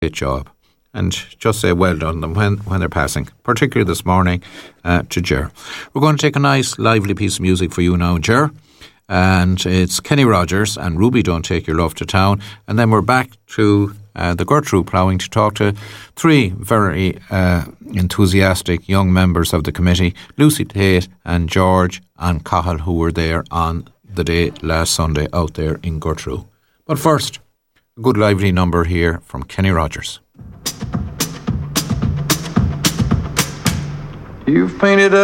great job. And just say well done them when they're passing, particularly this morning to Ger. We're going to take a nice, lively piece of music for you now, Ger. And it's Kenny Rogers and Ruby Don't Take Your Love to Town. And then we're back to the Gertrude ploughing to talk to three very enthusiastic young members of the committee, Lucy Tate and George and Cahill, who were there on the day last Sunday out there in Gertrude. But first, a good lively number here from Kenny Rogers. You've painted